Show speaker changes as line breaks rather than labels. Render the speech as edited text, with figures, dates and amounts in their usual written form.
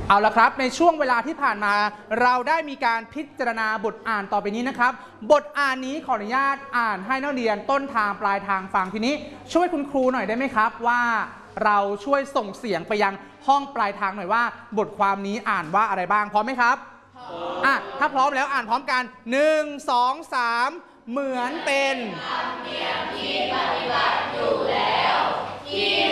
เอาละครับในช่วงเวลาที่ผ่านมาเราได้มีการพิจารณาบทอ่านต่อไปนี้นะครับบทอ่านนี้ขออนุญาตอ่านให้นักเรียนต้นทางปลายทางฟังทีนี้ช่วยคุณครูหน่อยได้ไหมครับว่าเราช่วยส่งเสียงไปยังห้องปลายทางหน่อยว่าบทความนี้อ่านว่าอะไรบ้างพร้อมไหมครับถ้าพร้อมแล้วอ่านพร้อมกัน1 2 3เหมือนเป็นธรรมเนียมที่ปฏิบัติอยู่แล้วที่